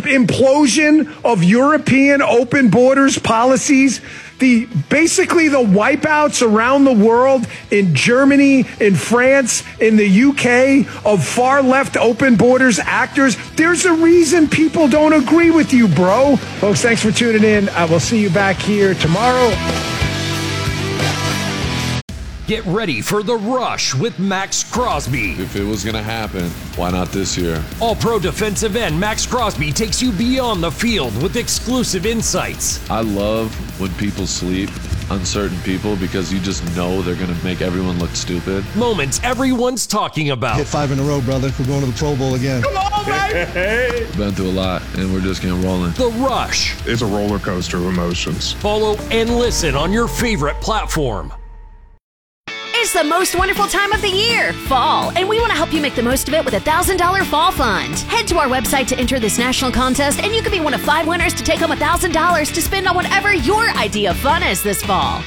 implosion of European open borders policies, basically the wipeouts around the world in Germany, in France, in the UK of far left open borders actors. There's a reason people don't agree with you, bro. Folks, thanks for tuning in. I will see you back here tomorrow. Get ready for The Rush with Max Crosby. If it was going to happen, why not this year? All-pro defensive end Max Crosby takes you beyond the field with exclusive insights. I love when people sleep, uncertain people, because you just know they're going to make everyone look stupid. Moments everyone's talking about. Hit 5 in a row, brother. We're going to the Pro Bowl again. Come on, baby! Been through a lot, and we're just getting rolling. The Rush. It's a roller coaster of emotions. Follow and listen on your favorite platform. It's the most wonderful time of the year, fall, and we want to help you make the most of it with a $1,000 fall fund. Head to our website to enter this national contest, and you could be one of 5 winners to take home $1,000 to spend on whatever your idea of fun is this fall.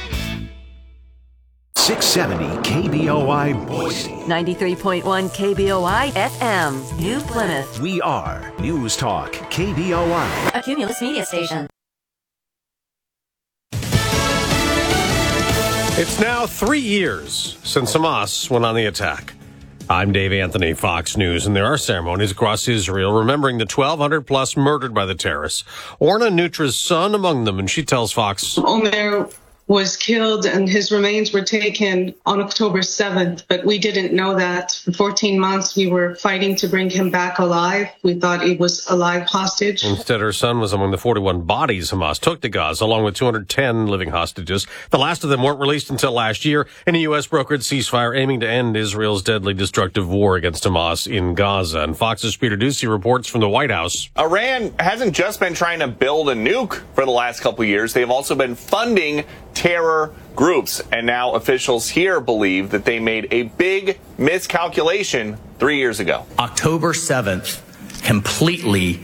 670 KBOI Boise. 93.1 KBOI FM, New Plymouth. We are News Talk KBOI. A Cumulus Media Station. It's now 3 years since Hamas went on the attack. I'm Dave Anthony, Fox News, and there are ceremonies across Israel remembering the 1,200 plus murdered by the terrorists. Orna Nutra's son among them, and she tells Fox. Omer was killed and his remains were taken on October 7th, but we didn't know that. For 14 months, we were fighting to bring him back alive. We thought he was a live hostage. Instead, her son was among the 41 bodies Hamas took to Gaza, along with 210 living hostages. The last of them weren't released until last year in a U.S. brokered ceasefire aiming to end Israel's deadly destructive war against Hamas in Gaza. And Fox's Peter Doocy reports from the White House. Iran hasn't just been trying to build a nuke for the last couple of years. They've also been funding terror groups. And now officials here believe that they made a big miscalculation 3 years ago. October 7th completely,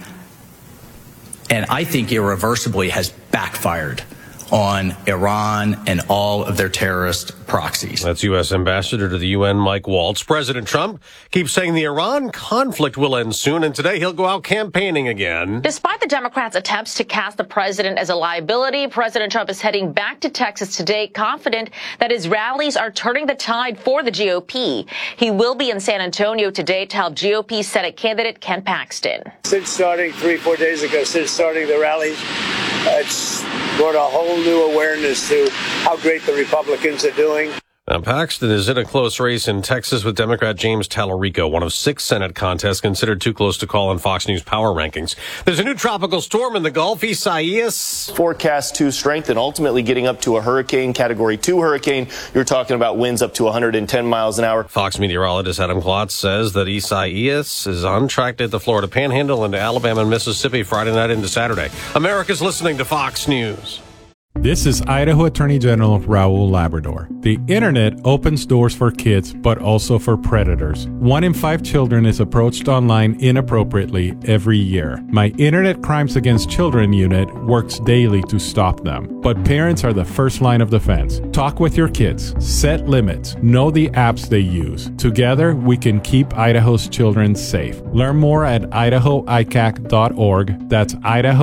and I think irreversibly, has backfired on Iran and all of their terrorist proxies. That's U.S. Ambassador to the UN, Mike Waltz. President Trump keeps saying the Iran conflict will end soon, and today he'll go out campaigning again. Despite the Democrats' attempts to cast the president as a liability, President Trump is heading back to Texas today, confident that his rallies are turning the tide for the GOP. He will be in San Antonio today to help GOP Senate candidate Ken Paxton. Since starting 3-4 days ago, since starting the rallies, it's brought a whole new awareness to how great the Republicans are doing. Now, Paxton is in a close race in Texas with Democrat James Tallarico, one of 6 Senate contests considered too close to call on Fox News power rankings. There's a new tropical storm in the Gulf, Isaias. Forecast to strengthen, ultimately getting up to a hurricane, Category 2 hurricane. You're talking about winds up to 110 miles an hour. Fox meteorologist Adam Klotz says that Isaias is on track to hit the Florida Panhandle into Alabama and Mississippi Friday night into Saturday. America's listening to Fox News. This is Idaho Attorney General Raul Labrador. The internet opens doors for kids, but also for predators. 1 in 5 children is approached online inappropriately every year. My Internet Crimes Against Children unit works daily to stop them. But parents are the first line of defense. Talk with your kids. Set limits. Know the apps they use. Together, we can keep Idaho's children safe. Learn more at idahoicac.org. That's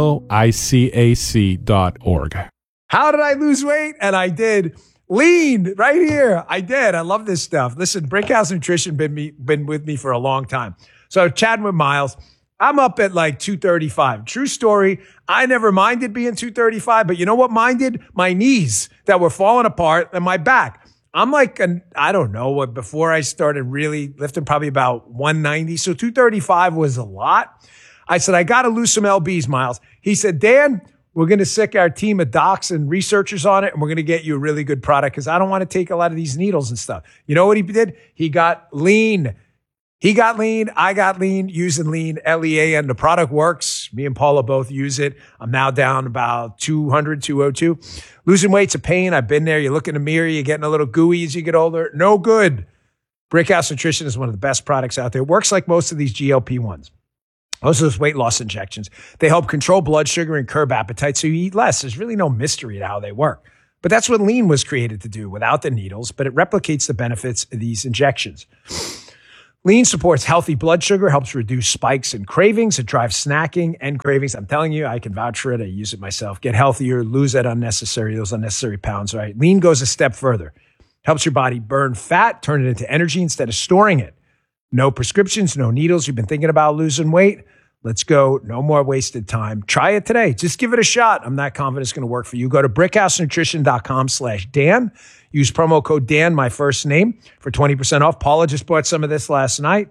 idahoicac.org. How did I lose weight? And I did. Lean right here. I did. I love this stuff. Listen, Brickhouse Nutrition been with me for a long time. So chatting with Miles, I'm up at like 235. True story. I never minded being 235, but you know what minded? My knees that were falling apart and my back. I'm like, I don't know what, before I started really lifting, probably about 190. So 235 was a lot. I said, I got to lose some LBs, Miles. He said, Dan, we're going to sick our team of docs and researchers on it, and we're going to get you a really good product because I don't want to take a lot of these needles and stuff. You know what he did? He got lean. He got lean. I got lean using lean, LEAN. The product works. Me and Paula both use it. I'm now down about 200, 202. Losing weight's a pain. I've been there. You look in the mirror, you're getting a little gooey as you get older. No good. Brickhouse Nutrition is one of the best products out there. It works like most of these GLP-1s. Most of those weight loss injections, they help control blood sugar and curb appetite so you eat less. There's really no mystery to how they work. But that's what lean was created to do without the needles, but it replicates the benefits of these injections. Lean supports healthy blood sugar, helps reduce spikes and cravings. It drives snacking and cravings. I'm telling you, I can vouch for it. I use it myself. Get healthier, lose those unnecessary pounds, right? Lean goes a step further. Helps your body burn fat, turn it into energy instead of storing it. No prescriptions, no needles. You've been thinking about losing weight? Let's go. No more wasted time. Try it today. Just give it a shot. I'm not confident it's going to work for you. Go to brickhousenutrition.com/Dan. Use promo code Dan, my first name, for 20% off. Paula just bought some of this last night.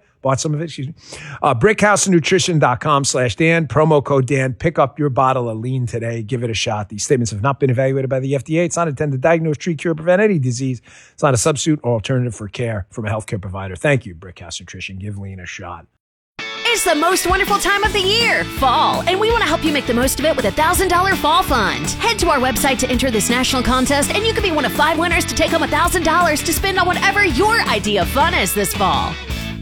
brickhousenutrition.com/Dan. Promo code Dan. Pick up your bottle of Lean today. Give it a shot. These statements have not been evaluated by the FDA. It's not intended to diagnose, treat, cure, or prevent any disease. It's not a substitute or alternative for care from a healthcare provider. Thank you, Brickhouse Nutrition. Give Lean a shot. It's the most wonderful time of the year, fall, and we want to help you make the most of it with a $1,000 fall fund. Head to our website to enter this national contest, and you could be one of 5 winners to take home $1,000 to spend on whatever your idea of fun is this fall.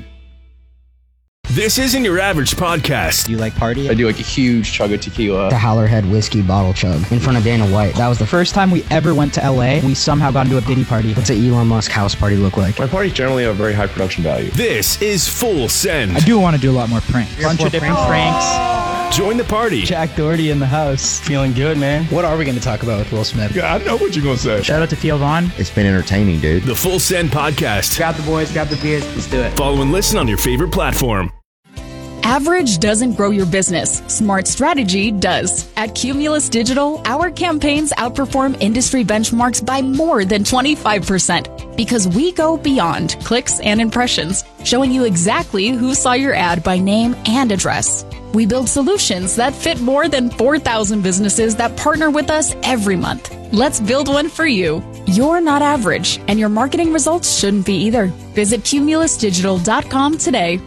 This isn't your average podcast. Do you like party? I do like a huge chug of tequila. The Howlerhead whiskey bottle chug in front of Dana White. That was the first time we ever went to LA. We somehow got into a Diddy party. What's an Elon Musk house party look like? My parties generally have a very high production value. This is Full Send. I do want to do a lot more pranks. Bunch of different pranks. Join the party. Jack Doherty in the house. Feeling good, man. What are we going to talk about with Will Smith? Yeah, I know what you're going to say. Shout out to Theo Vaughn. It's been entertaining, dude. The Full Send podcast. Grab the boys, grab the beers. Let's do it. Follow and listen on your favorite platform. Average doesn't grow your business. Smart strategy does. At Cumulus Digital, our campaigns outperform industry benchmarks by more than 25% because we go beyond clicks and impressions, showing you exactly who saw your ad by name and address. We build solutions that fit more than 4,000 businesses that partner with us every month. Let's build one for you. You're not average, and your marketing results shouldn't be either. Visit cumulusdigital.com today.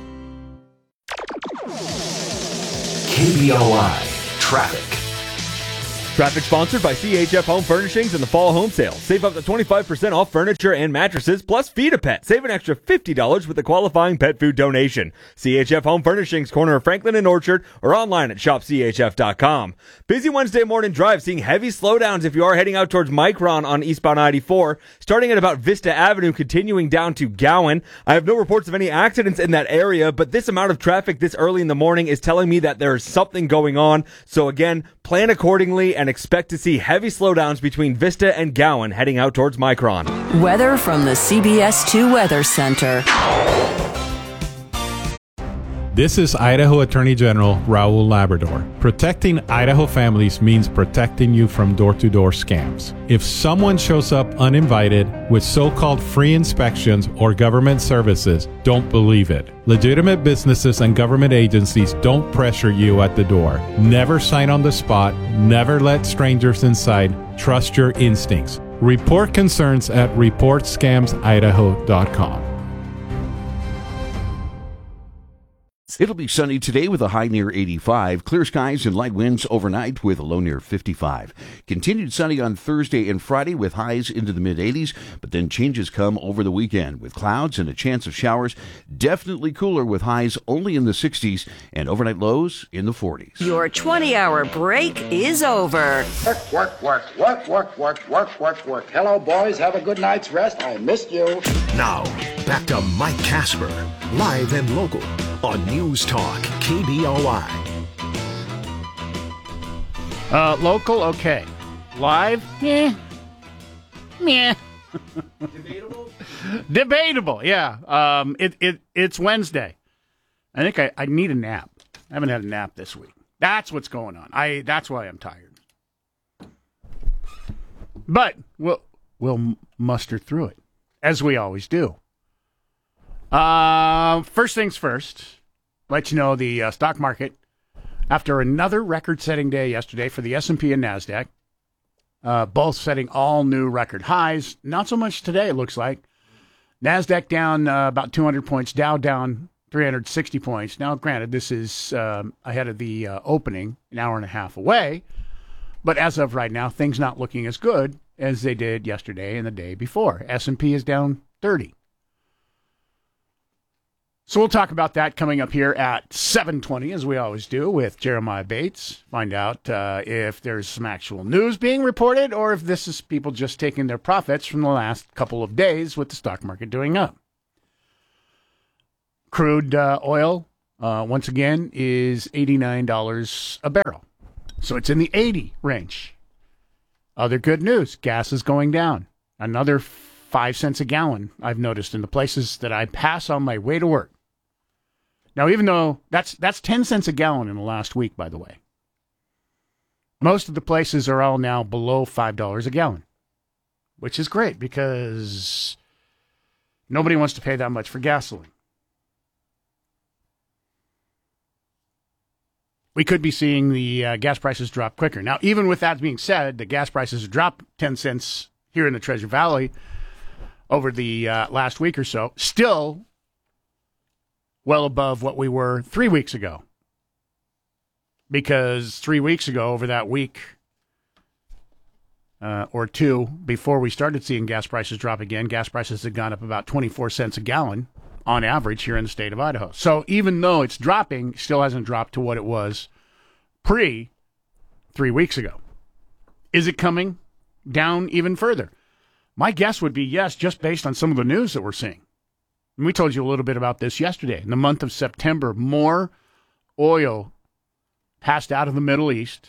KBOI Traffic. Traffic sponsored by CHF Home Furnishings and the Fall Home Sale. Save up to 25% off furniture and mattresses, plus feed a pet. Save an extra $50 with a qualifying pet food donation. CHF Home Furnishings, corner of Franklin and Orchard, or online at shopchf.com. Busy Wednesday morning drive, seeing heavy slowdowns if you are heading out towards Micron on eastbound 94, starting at about Vista Avenue, continuing down to Gowan. I have no reports of any accidents in that area, but this amount of traffic this early in the morning is telling me that there is something going on. So again, plan accordingly and expect to see heavy slowdowns between Vista and Gowan heading out towards Micron. Weather from the CBS 2 Weather Center. This is Idaho Attorney General Raul Labrador. Protecting Idaho families means protecting you from door-to-door scams. If someone shows up uninvited with so-called free inspections or government services, don't believe it. Legitimate businesses and government agencies don't pressure you at the door. Never sign on the spot. Never let strangers inside. Trust your instincts. Report concerns at reportscamsidaho.com. It'll be sunny today with a high near 85. Clear skies and light winds overnight with a low near 55. Continued sunny on Thursday and Friday with highs into the mid-80s, but then changes come over the weekend with clouds and a chance of showers. Definitely cooler with highs only in the 60s and overnight lows in the 40s. Your 20-hour break is over. Work. Hello, boys. Have a good night's rest. I missed you. Now, back to Mike Casper, live and local on News Talk KBOI. Local, okay. Live, meh. Debatable, yeah. It's Wednesday. I think I need a nap. I haven't had a nap this week. That's what's going on. That's why I'm tired. But we'll muster through it, as we always do. First things first, let you know the stock market, after another record-setting day yesterday for the S&P and NASDAQ, both setting all new record highs. Not so much today, it looks like. NASDAQ down about 200 points, Dow down 360 points. Now, granted, this is ahead of the opening, an hour and a half away. But as of right now, things not looking as good as they did yesterday and the day before. S&P is down 30. So we'll talk about that coming up here at 7:20, as we always do, with Jeremiah Bates. Find out if there's some actual news being reported or if this is people just taking their profits from the last couple of days with the stock market doing up. Crude oil, once again, is $89 a barrel. So it's in the 80 range. Other good news, gas is going down. Another 5 cents a gallon, I've noticed, in the places that I pass on my way to work. Now, even though that's 10 cents a gallon in the last week, by the way. Most of the places are all now below $5 a gallon, which is great because nobody wants to pay that much for gasoline. We could be seeing the gas prices drop quicker. Now, even with that being said, the gas prices have dropped 10 cents here in the Treasure Valley over the last week or so. Still well above what we were 3 weeks ago. Because 3 weeks ago, over that week or two before we started seeing gas prices drop again, gas prices had gone up about 24 cents a gallon on average here in the state of Idaho. So even though it's dropping, still hasn't dropped to what it was pre 3 weeks ago. Is it coming down even further? My guess would be yes, just based on some of the news that we're seeing. And we told you a little bit about this yesterday. In the month of September, more oil passed out of the Middle East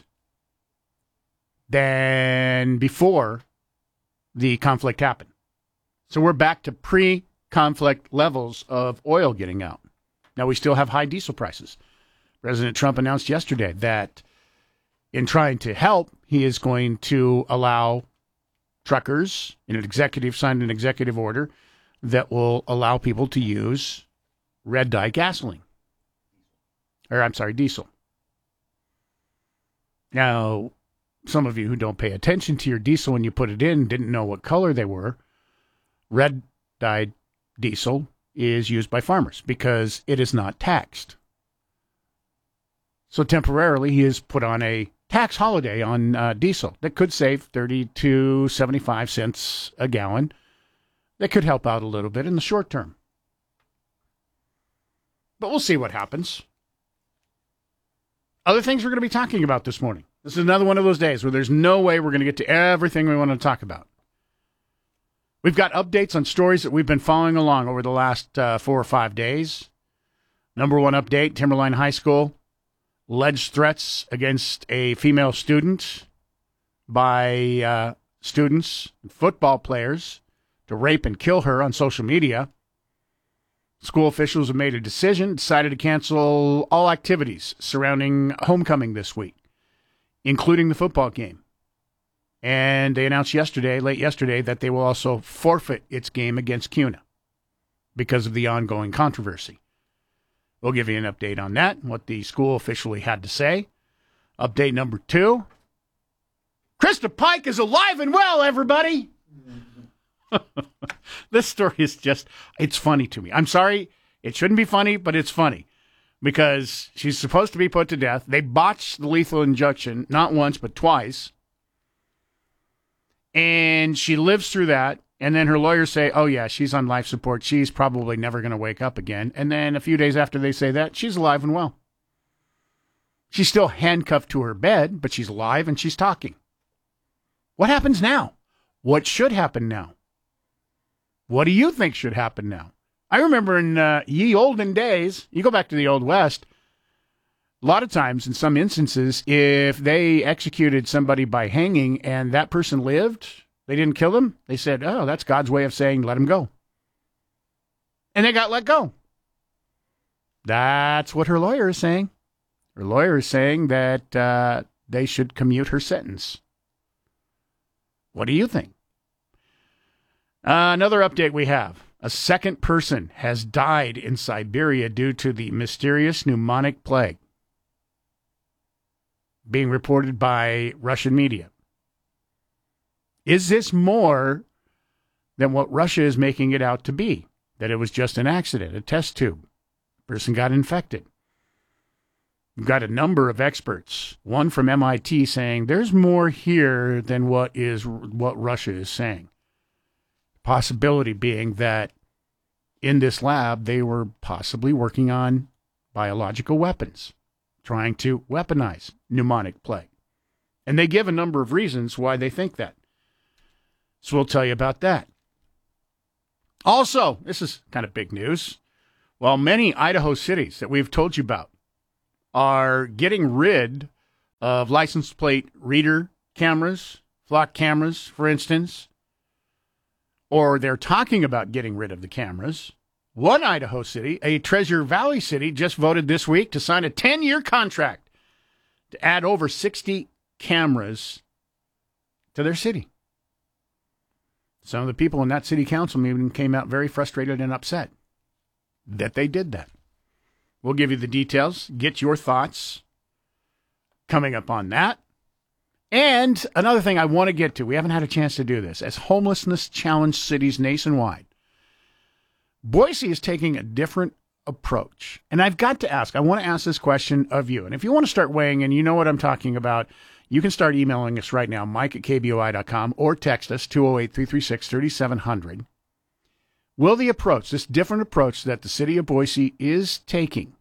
than before the conflict happened. So we're back to pre-conflict levels of oil getting out. Now, we still have high diesel prices. President Trump announced yesterday that in trying to help, he is going to allow truckers, signed an executive order that will allow people to use red dye gasoline. Diesel. Now, some of you who don't pay attention to your diesel when you put it in didn't know what color they were. Red dyed diesel is used by farmers because it is not taxed. So temporarily, he has put on a tax holiday on diesel that could save 30 to 75 cents a gallon. That could help out a little bit in the short term. But we'll see what happens. Other things we're going to be talking about this morning. This is another one of those days where there's no way we're going to get to everything we want to talk about. We've got updates on stories that we've been following along over the last 4 or 5 days. Number one update, Timberline High School. Alleged threats against a female student by students, football players, to rape and kill her on social media. School officials have made a decision, decided to cancel all activities surrounding homecoming this week, including the football game. And they announced late yesterday, that they will also forfeit its game against CUNA because of the ongoing controversy. We'll give you an update on that, what the school officially had to say. Update number 2. Krista Pike is alive and well, everybody! This story is it's funny to me. I'm sorry, it shouldn't be funny, but it's funny. Because she's supposed to be put to death. They botched the lethal injection, not once, but twice. And she lives through that. And then her lawyers say, oh, yeah, she's on life support. She's probably never going to wake up again. And then a few days after they say that, she's alive and well. She's still handcuffed to her bed, but she's alive and she's talking. What happens now? What should happen now? What do you think should happen now? I remember in ye olden days, you go back to the Old West, a lot of times, in some instances, if they executed somebody by hanging and that person lived, they didn't kill them, they said, oh, that's God's way of saying, let him go. And they got let go. That's what her lawyer is saying. Her lawyer is saying that they should commute her sentence. What do you think? Another update we have. A second person has died in Siberia due to the mysterious pneumonic plague, being reported by Russian media. Is this more than what Russia is making it out to be? That it was just an accident, a test tube. Person got infected. We've got a number of experts, one from MIT saying there's more here than what Russia is saying. Possibility being that in this lab, they were possibly working on biological weapons, trying to weaponize pneumonic plague. And they give a number of reasons why they think that. So we'll tell you about that. Also, this is kind of big news. Well, many Idaho cities that we've told you about are getting rid of license plate reader cameras, flock cameras, for instance, or they're talking about getting rid of the cameras. One Idaho city, a Treasure Valley city, just voted this week to sign a 10-year contract to add over 60 cameras to their city. Some of the people in that city council meeting came out very frustrated and upset that they did that. We'll give you the details, get your thoughts coming up on that. And another thing I want to get to, we haven't had a chance to do this, as homelessness challenged cities nationwide, Boise is taking a different approach. And I've got to ask, I want to ask this question of you. And if you want to start weighing in, you know what I'm talking about, you can start emailing us right now, mike@kboi.com, or text us, 208-336-3700. Will the approach, this different approach that the city of Boise is taking,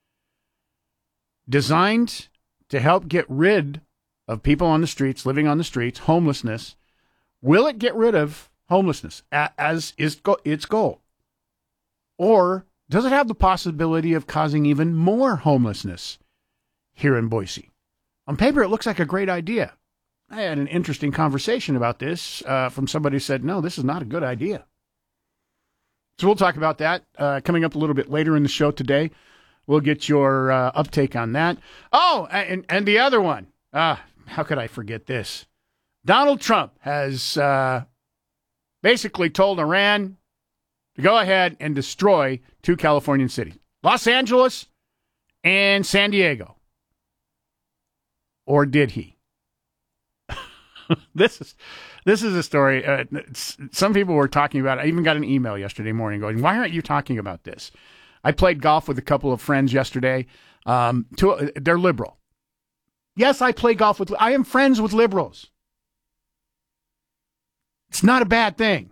designed to help get rid of people on the streets, living on the streets, homelessness, will it get rid of homelessness as is its goal? Or does it have the possibility of causing even more homelessness here in Boise? On paper, it looks like a great idea. I had an interesting conversation about this from somebody who said, no, this is not a good idea. So we'll talk about that coming up a little bit later in the show today. We'll get your uptake on that. Oh, and the other one. How could I forget this? Donald Trump has basically told Iran to go ahead and destroy 2 Californian cities, Los Angeles and San Diego. Or did he? This is a story. Some people were talking about it. I even got an email yesterday morning going, why aren't you talking about this? I played golf with a couple of friends yesterday. They're liberal. Yes, I play golf I am friends with liberals. It's not a bad thing.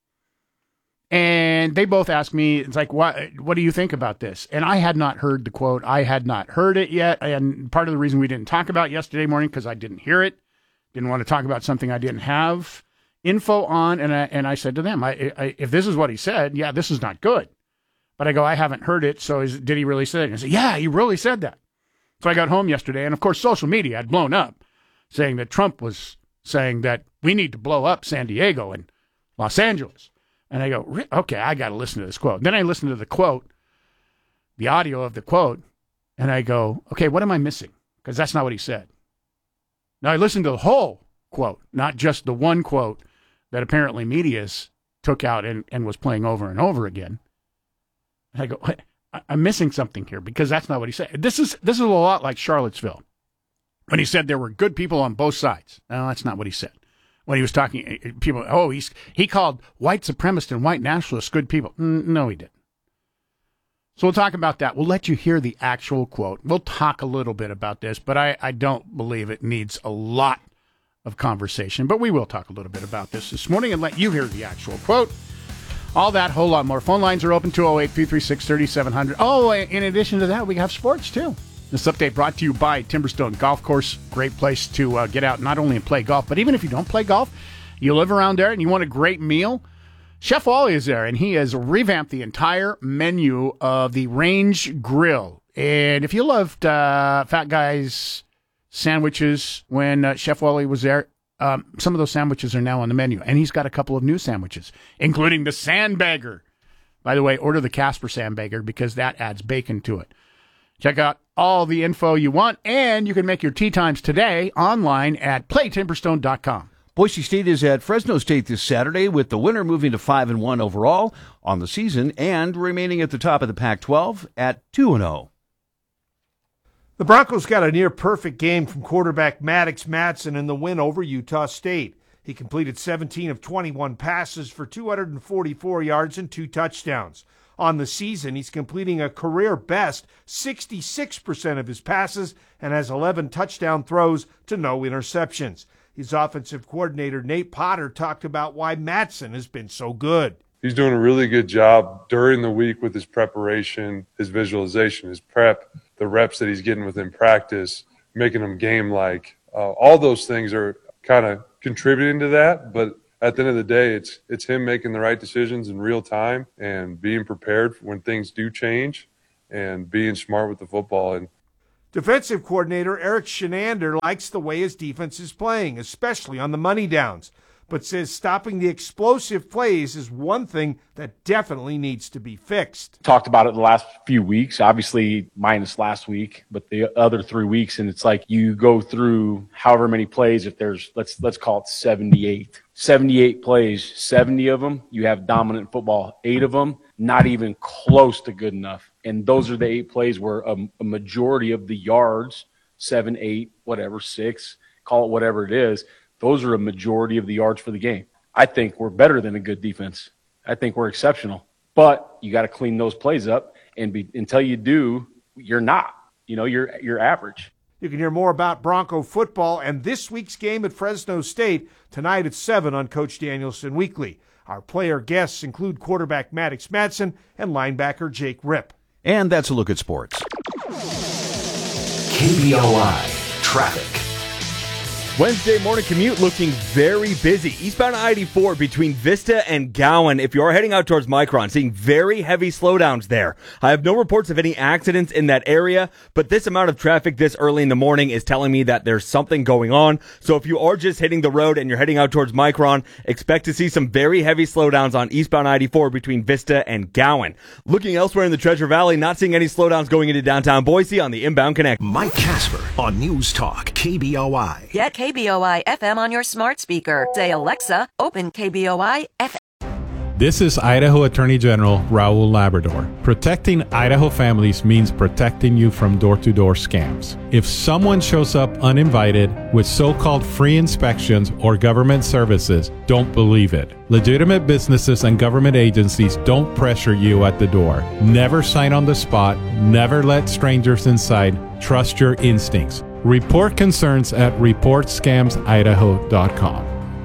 And they both asked me, it's like, what do you think about this? And I had not heard the quote. I had not heard it yet. And part of the reason we didn't talk about it yesterday morning, because I didn't hear it. Didn't want to talk about something I didn't have info on. And I said to them, if this is what he said, yeah, this is not good. But I go, I haven't heard it. So did he really say it? And I said, yeah, he really said that. So I got home yesterday, and of course, social media had blown up, saying that Trump was saying that we need to blow up San Diego and Los Angeles. And I go, okay, I got to listen to this quote. Then I listened to the quote, the audio of the quote, and I go, okay, what am I missing? Because that's not what he said. Now I listened to the whole quote, not just the one quote that apparently media's took out and was playing over and over again. And I go, I'm missing something here, because that's not what he said. This is a lot like Charlottesville, when he said there were good people on both sides. No, that's not what he said. When he was talking, people, he called white supremacists and white nationalists good people. No, he didn't. So we'll talk about that. We'll let you hear the actual quote. We'll talk a little bit about this, but I don't believe it needs a lot of conversation. But we will talk a little bit about this morning and let you hear the actual quote. All that, whole lot more. Phone lines are open, 208-336-3700. Oh, in addition to that, we have sports, too. This update brought to you by Timberstone Golf Course. Great place to get out not only and play golf, but even if you don't play golf, you live around there and you want a great meal, Chef Wally is there, and he has revamped the entire menu of the Range Grill. And if you loved Fat Guy's sandwiches when Chef Wally was there, some of those sandwiches are now on the menu, and he's got a couple of new sandwiches, including the Sandbagger. By the way, order the Casper Sandbagger, because that adds bacon to it. Check out all the info you want, and you can make your tee times today online at playtimberstone.com. Boise State is at Fresno State this Saturday, with the winner moving to 5-1 overall on the season and remaining at the top of the Pac-12 at 2-0. The Broncos got a near-perfect game from quarterback Maddox Madsen in the win over Utah State. He completed 17 of 21 passes for 244 yards and 2 touchdowns. On the season, he's completing a career-best 66% of his passes and has 11 touchdown throws to no interceptions. His offensive coordinator, Nate Potter, talked about why Madsen has been so good. He's doing a really good job during the week with his preparation, his visualization, his prep, the reps that he's getting within practice, making them game-like. All those things are kind of contributing to that, but at the end of the day, it's him making the right decisions in real time and being prepared when things do change and being smart with the football. And Defensive coordinator Eric Shenander likes the way his defense is playing, especially on the money downs, but says stopping the explosive plays is one thing that definitely needs to be fixed. Talked about it the last few weeks, obviously minus last week, but the other 3 weeks, and it's like you go through however many plays. If there's, let's call it 78 plays, 70 of them, you have dominant football. 8 of them, not even close to good enough. And those are the 8 plays where a majority of the yards, 7, 8, whatever, 6, call it whatever it is, those are a majority of the yards for the game. I think we're better than a good defense. I think we're exceptional. But you got to clean those plays up, and until you do, you're not. You're average. You can hear more about Bronco football and this week's game at Fresno State tonight at 7 on Coach Danielson Weekly. Our player guests include quarterback Maddox Madsen and linebacker Jake Ripp. And that's a look at sports. KBOI Traffic. Wednesday morning commute looking very busy. Eastbound I-84 between Vista and Gowan. If you are heading out towards Micron, seeing very heavy slowdowns there. I have no reports of any accidents in that area, but this amount of traffic this early in the morning is telling me that there's something going on. So if you are just hitting the road and you're heading out towards Micron, expect to see some very heavy slowdowns on eastbound I-84 between Vista and Gowan. Looking elsewhere in the Treasure Valley, not seeing any slowdowns going into downtown Boise on the inbound connect. Mike Casper on News Talk KBOI. Get KBOI FM on your smart speaker. Say, Alexa, open KBOI FM. This is Idaho Attorney General Raul Labrador. Protecting Idaho families means protecting you from door-to-door scams. If someone shows up uninvited with so-called free inspections or government services, don't believe it. Legitimate businesses and government agencies don't pressure you at the door. Never sign on the spot. Never let strangers inside. Trust your instincts. Report concerns at reportscamsidaho.com.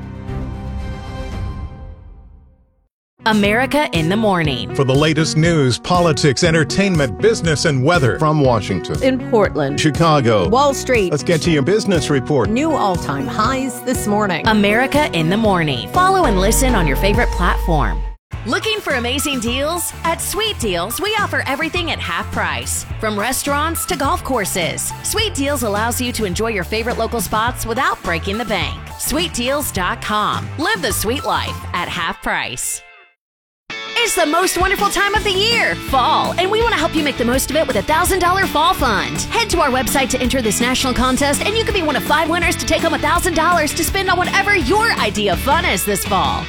America in the Morning. For the latest news, politics, entertainment, business, and weather from Washington, in Portland, Chicago, Wall Street. Let's get to your business report. New all-time highs this morning. America in the Morning. Follow and listen on your favorite platform. Looking for amazing deals? At Sweet Deals, we offer everything at half price. From restaurants to golf courses. Sweet Deals allows you to enjoy your favorite local spots without breaking the bank. SweetDeals.com. Live the sweet life at half price. It's the most wonderful time of the year, fall, and we want to help you make the most of it with a $1,000 fall fund. Head to our website to enter this national contest, and you could be one of 5 winners to take home $1,000 to spend on whatever your idea of fun is this fall.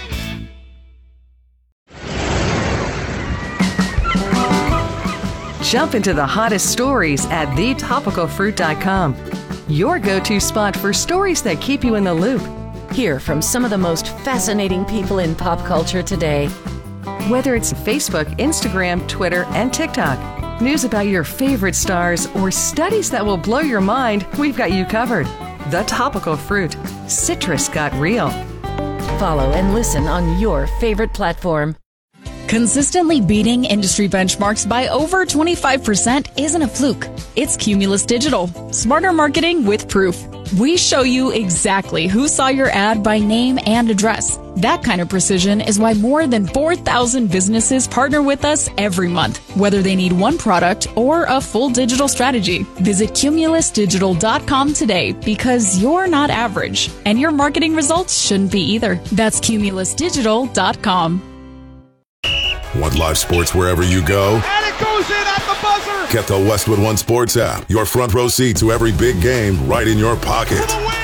Jump into the hottest stories at thetopicalfruit.com. Your go-to spot for stories that keep you in the loop. Hear from some of the most fascinating people in pop culture today. Whether it's Facebook, Instagram, Twitter, and TikTok, news about your favorite stars, or studies that will blow your mind, we've got you covered. The Topical Fruit. Citrus got real. Follow and listen on your favorite platform. Consistently beating industry benchmarks by over 25% isn't a fluke. It's Cumulus Digital. Smarter marketing with proof. We show you exactly who saw your ad by name and address. That kind of precision is why more than 4,000 businesses partner with us every month, whether they need one product or a full digital strategy. Visit cumulusdigital.com today because you're not average, and your marketing results shouldn't be either. That's cumulusdigital.com. Want live sports wherever you go? And it goes in at the buzzer! Get the Westwood One Sports app. Your front row seat to every big game right in your pocket. For the win!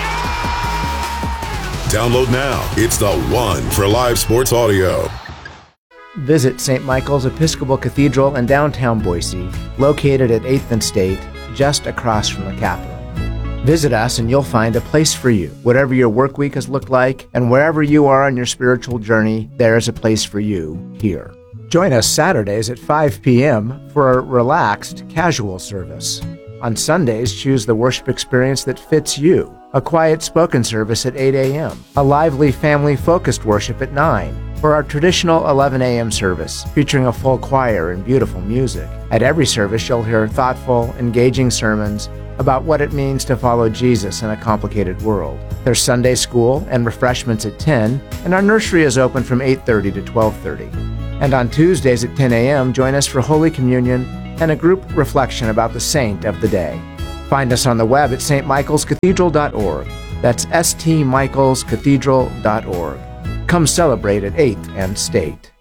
Yeah! Download now. It's the one for live sports audio. Visit St. Michael's Episcopal Cathedral in downtown Boise, located at 8th and State, just across from the Capitol. Visit us and you'll find a place for you. Whatever your work week has looked like, and wherever you are on your spiritual journey, there is a place for you here. Join us Saturdays at 5 p.m. for a relaxed, casual service. On Sundays, choose the worship experience that fits you. A quiet spoken service at 8 a.m. A lively, family-focused worship at 9. For our traditional 11 a.m. service, featuring a full choir and beautiful music. At every service, you'll hear thoughtful, engaging sermons about what it means to follow Jesus in a complicated world. There's Sunday school and refreshments at 10, and our nursery is open from 8:30 to 12:30. And on Tuesdays at 10 a.m., join us for Holy Communion and a group reflection about the saint of the day. Find us on the web at stmichaelscathedral.org. That's stmichaelscathedral.org. Come celebrate at 8th and State.